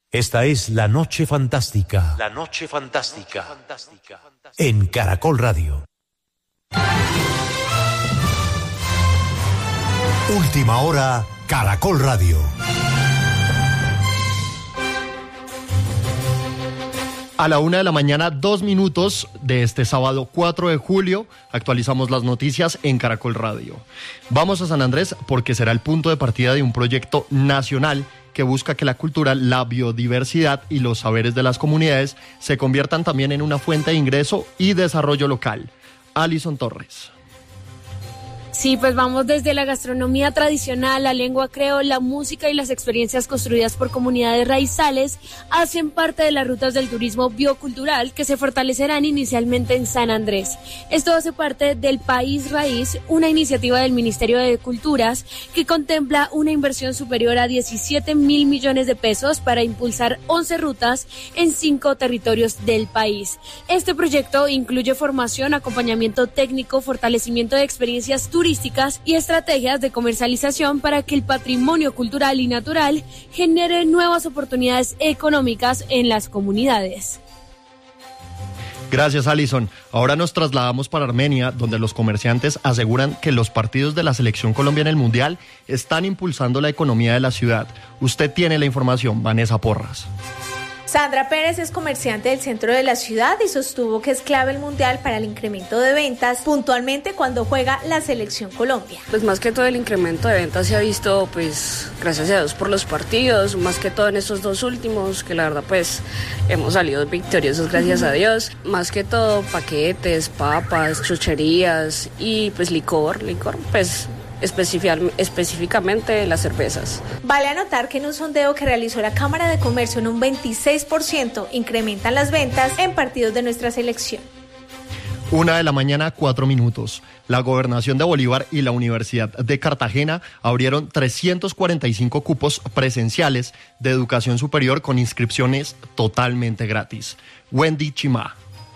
Esta es La Noche Fantástica. La Noche Fantástica. En Caracol Radio. Última hora, Caracol Radio. A la 1:00 a.m, 2 minutos de este sábado 4 de julio, actualizamos las noticias en Caracol Radio. Vamos a San Andrés porque será el punto de partida de un proyecto nacional que busca que la cultura, la biodiversidad y los saberes de las comunidades se conviertan también en una fuente de ingreso y desarrollo local. Alison Torres. Sí, pues vamos desde la gastronomía tradicional, la lengua creol, la música y las experiencias construidas por comunidades raizales hacen parte de las rutas del turismo biocultural que se fortalecerán inicialmente en San Andrés. Esto hace parte del País Raíz, una iniciativa del Ministerio de Culturas que contempla una inversión superior a 17.000 millones de pesos para impulsar 11 rutas en 5 territorios del país. Este proyecto incluye formación, acompañamiento técnico, fortalecimiento de experiencias turísticas y estrategias de comercialización para que el patrimonio cultural y natural genere nuevas oportunidades económicas en las comunidades. Gracias, Alison. Ahora nos trasladamos para Armenia, donde los comerciantes aseguran que los partidos de la Selección Colombia en el Mundial están impulsando la economía de la ciudad. Usted tiene la información, Vanessa Porras. Sandra Pérez es comerciante del centro de la ciudad y sostuvo que es clave el Mundial para el incremento de ventas, puntualmente cuando juega la Selección Colombia. Pues más que todo el incremento de ventas se ha visto, pues gracias a Dios por los partidos, más que todo en estos 2 últimos, que la verdad pues hemos salido victoriosos gracias a Dios. Más que todo paquetes, papas, chucherías y pues licor, pues específicamente las cervezas. Vale anotar que en un sondeo que realizó la Cámara de Comercio en un 26% incrementan las ventas en partidos de nuestra selección. 1:00 a.m, 4 minutos. La Gobernación de Bolívar y la Universidad de Cartagena abrieron 345 cupos presenciales de educación superior con inscripciones totalmente gratis. Wendy Chimá.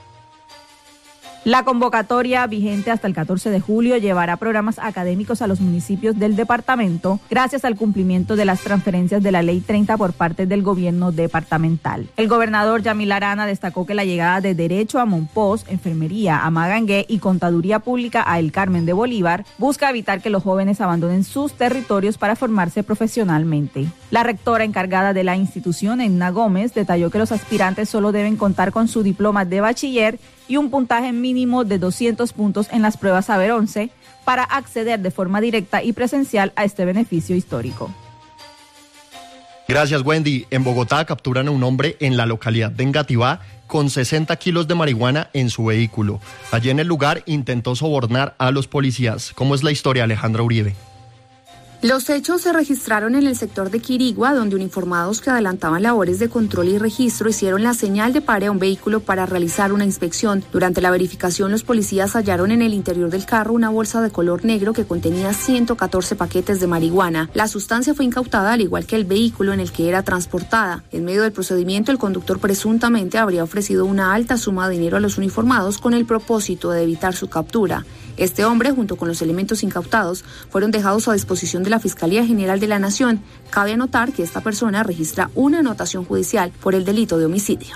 La convocatoria, vigente hasta el 14 de julio, llevará programas académicos a los municipios del departamento gracias al cumplimiento de las transferencias de la Ley 30 por parte del gobierno departamental. El gobernador Yamil Arana destacó que la llegada de Derecho a Monpós, Enfermería a Magangué y Contaduría Pública a El Carmen de Bolívar busca evitar que los jóvenes abandonen sus territorios para formarse profesionalmente. La rectora encargada de la institución, Edna Gómez, detalló que los aspirantes solo deben contar con su diploma de bachiller y un puntaje mínimo de 200 puntos en las pruebas Saber 11 para acceder de forma directa y presencial a este beneficio histórico. Gracias, Wendy. En Bogotá capturan a un hombre en la localidad de Engativá con 60 kilos de marihuana en su vehículo. Allí en el lugar intentó sobornar a los policías. ¿Cómo es la historia, Alejandra Uribe? Los hechos se registraron en el sector de Quirigua, donde uniformados que adelantaban labores de control y registro hicieron la señal de pare a un vehículo para realizar una inspección. Durante la verificación, los policías hallaron en el interior del carro una bolsa de color negro que contenía 114 paquetes de marihuana. La sustancia fue incautada, al igual que el vehículo en el que era transportada. En medio del procedimiento, el conductor presuntamente habría ofrecido una alta suma de dinero a los uniformados con el propósito de evitar su captura. Este hombre, junto con los elementos incautados, fueron dejados a disposición de la Fiscalía General de la Nación. Cabe anotar que esta persona registra una anotación judicial por el delito de homicidio.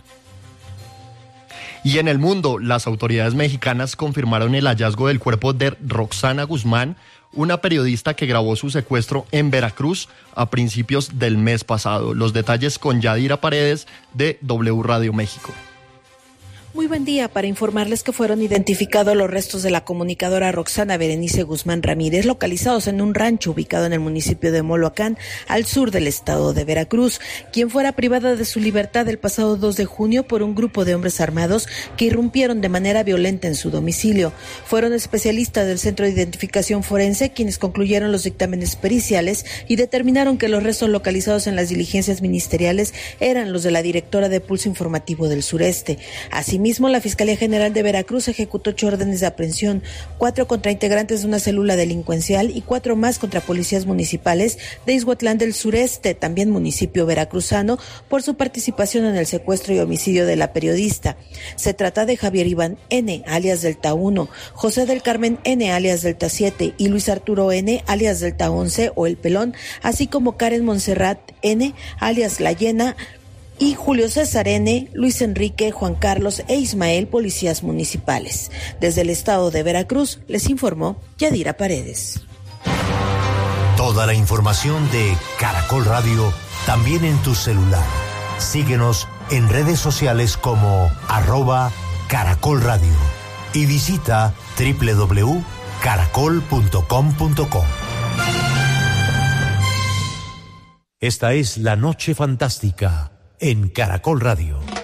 Y en el mundo, las autoridades mexicanas confirmaron el hallazgo del cuerpo de Roxana Guzmán, una periodista que grabó su secuestro en Veracruz a principios del mes pasado. Los detalles con Yadira Paredes de W Radio México. Muy buen día para informarles que fueron identificados los restos de la comunicadora Roxana Berenice Guzmán Ramírez, localizados en un rancho ubicado en el municipio de Moloacán, al sur del estado de Veracruz, quien fuera privada de su libertad el pasado 2 de junio por un grupo de hombres armados que irrumpieron de manera violenta en su domicilio. Fueron especialistas del Centro de Identificación Forense quienes concluyeron los dictámenes periciales y determinaron que los restos localizados en las diligencias ministeriales eran los de la directora de Pulso Informativo del Sureste. Asimismo, la Fiscalía General de Veracruz ejecutó 8 órdenes de aprehensión, 4 contra integrantes de una célula delincuencial y 4 más contra policías municipales de Ixhuatlán del Sureste, también municipio veracruzano, por su participación en el secuestro y homicidio de la periodista. Se trata de Javier Iván N., alias Delta 1, José del Carmen N., alias Delta 7, y Luis Arturo N., alias Delta 11 o El Pelón, así como Karen Montserrat N., alias La Llena, y Julio César N., Luis Enrique, Juan Carlos e Ismael, policías municipales. Desde el estado de Veracruz les informó Yadira Paredes. Toda la información de Caracol Radio también en tu celular. Síguenos en redes sociales como @Caracol Radio y visita www.caracol.com.co. Esta es La Noche Fantástica en Caracol Radio.